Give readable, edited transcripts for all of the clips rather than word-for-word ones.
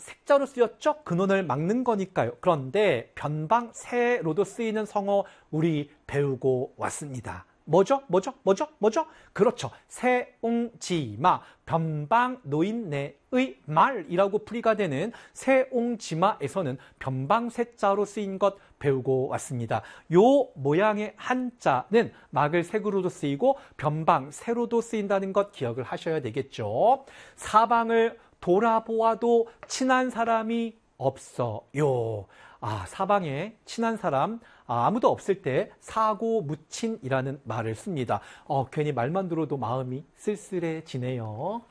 색자로 쓰였죠? 근원을 막는 거니까요. 그런데 변방세로도 쓰이는 성어 우리 배우고 왔습니다. 뭐죠? 그렇죠. 세옹지마, 변방 노인네의 말이라고 풀이가 되는 세옹지마에서는 변방세자로 쓰인 것 배우고 왔습니다. 요 모양의 한자는 막을 색으로도 쓰이고 변방세로도 쓰인다는 것 기억을 하셔야 되겠죠. 사방을 돌아보아도 친한 사람이 없어요. 사방에 친한 사람 아무도 없을 때 사고무친이라는 말을 씁니다. 괜히 말만 들어도 마음이 쓸쓸해지네요.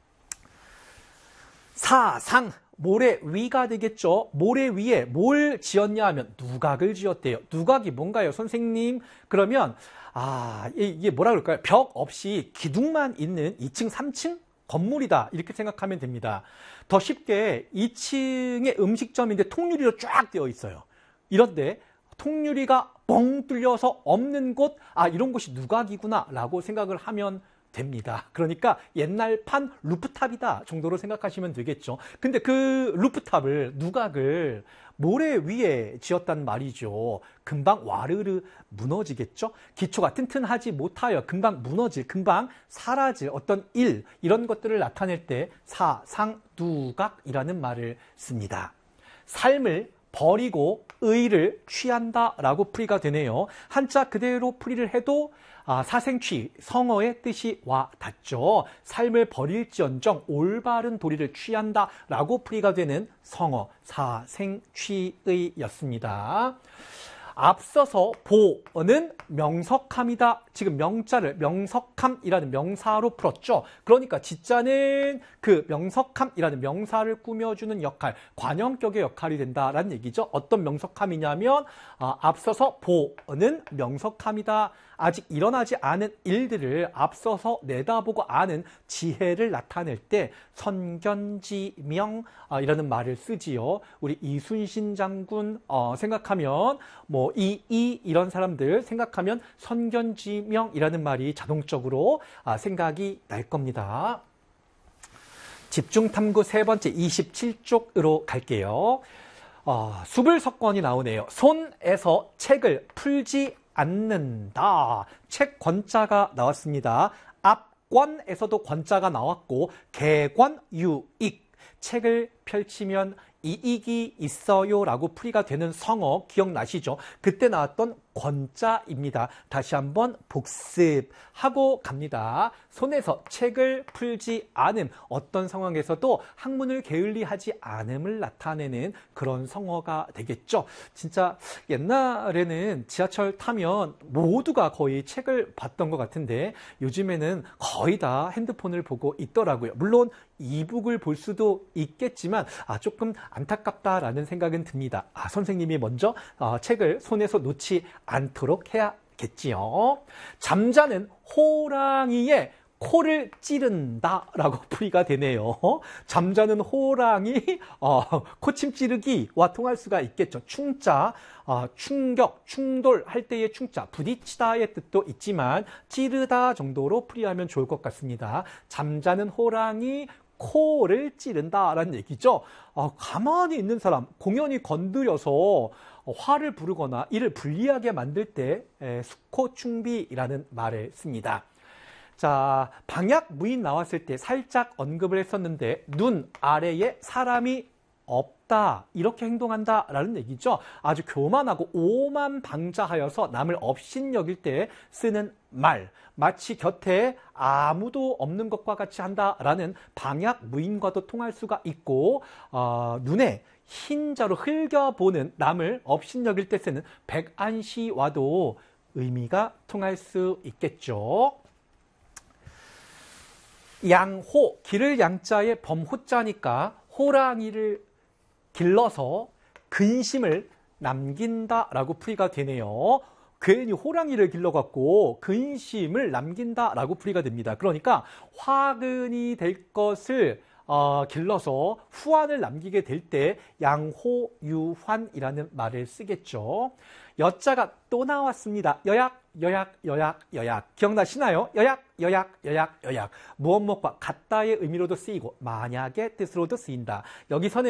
사상, 모래 위가 되겠죠. 모래 위에 뭘 지었냐 하면 누각을 지었대요. 누각이 뭔가요, 선생님? 그러면 이게 뭐라 그럴까요? 벽 없이 기둥만 있는 2층, 3층? 건물이다 이렇게 생각하면 됩니다. 더 쉽게 2층의 음식점인데 통유리로 쫙 되어 있어요. 이런데 통유리가 뻥 뚫려서 없는 곳, 이런 곳이 누각이구나 라고 생각을 하면 됩니다. 그러니까 옛날판 루프탑이다 정도로 생각하시면 되겠죠. 근데 그 루프탑을, 누각을 모래 위에 지었단 말이죠. 금방 와르르 무너지겠죠. 기초가 튼튼하지 못하여 금방 무너질, 금방 사라질 어떤 일, 이런 것들을 나타낼 때 사상두각이라는 말을 씁니다. 삶을 버리고 의를 취한다라고 풀이가 되네요. 한자 그대로 풀이를 해도 사생취, 성어의 뜻이 와 닿죠. 삶을 버릴지언정 올바른 도리를 취한다라고 풀이가 되는 성어 사생취의였습니다. 앞서서 보는 명석함이다. 지금 명자를 명석함이라는 명사로 풀었죠. 그러니까 지자는 그 명석함이라는 명사를 꾸며주는 역할, 관형격의 역할이 된다라는 얘기죠. 어떤 명석함이냐면 앞서서 보는 명석함이다. 아직 일어나지 않은 일들을 앞서서 내다보고 아는 지혜를 나타낼 때 선견지명이라는 말을 쓰지요. 우리 이순신 장군 생각하면 이런 사람들 생각하면 선견지명이라는 말이 자동적으로 생각이 날 겁니다. 집중탐구 세 번째 27쪽으로 갈게요. 수불석권이 나오네요. 손에서 책을 풀지 않는다. 책 권자가 나왔습니다. 앞권에서도 권자가 나왔고 개권 유익, 책을 펼치면 이익이 있어요 라고 풀이가 되는 성어 기억나시죠? 그때 나왔던 권자입니다. 다시 한번 복습하고 갑니다. 손에서 책을 풀지 않음, 어떤 상황에서도 학문을 게을리하지 않음을 나타내는 그런 성어가 되겠죠. 진짜 옛날에는 지하철 타면 모두가 거의 책을 봤던 것 같은데 요즘에는 거의 다 핸드폰을 보고 있더라고요. 물론 이북을 볼 수도 있겠지만 조금 안타깝다라는 생각은 듭니다. 선생님이 먼저 책을 손에서 놓지 않도록 해야겠지요. 잠자는 호랑이의 코를 찌른다라고 풀이가 되네요. 잠자는 호랑이 코침 찌르기와 통할 수가 있겠죠. 충자, 충격, 충돌할 때의 충자, 부딪히다의 뜻도 있지만 찌르다 정도로 풀이하면 좋을 것 같습니다. 잠자는 호랑이 코를 찌른다라는 얘기죠. 가만히 있는 사람, 공연히 건드려서 화를 부르거나 이를 불리하게 만들 때 숙호충비라는 말을 씁니다. 자, 방약무인 나왔을 때 살짝 언급을 했었는데 눈 아래에 사람이 없다, 이렇게 행동한다라는 얘기죠. 아주 교만하고 오만방자하여서 남을 업신여길 때 쓰는 말, 마치 곁에 아무도 없는 것과 같이 한다라는 방약무인과도 통할 수가 있고 눈에 흰자로 흘겨보는 남을 업신여길 때 쓰는 백안시와도 의미가 통할 수 있겠죠. 양호, 기를 양자에 범호자니까 호랑이를 길러서 근심을 남긴다라고 풀이가 되네요. 괜히 호랑이를 길러갖고 근심을 남긴다라고 풀이가 됩니다. 그러니까 화근이 될 것을 길러서 후환을 남기게 될 때 양호유환이라는 말을 쓰겠죠. 여자가 또 나왔습니다. 여약, 여약, 여약, 여약. 기억나시나요? 여약, 여약, 여약, 여약. 무엇 무엇과 같다의 의미로도 쓰이고 만약의 뜻으로도 쓰인다. 여기서는